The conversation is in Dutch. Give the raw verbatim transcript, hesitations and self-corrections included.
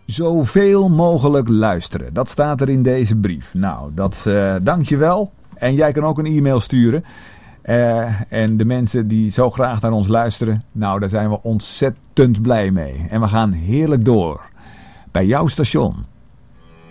Zoveel mogelijk luisteren. Dat staat er in deze brief. Nou, dat uh, dank je wel. En jij kan ook een e-mail sturen. Uh, en de mensen die zo graag naar ons luisteren, nou, daar zijn we ontzettend blij mee. En we gaan heerlijk door bij jouw station.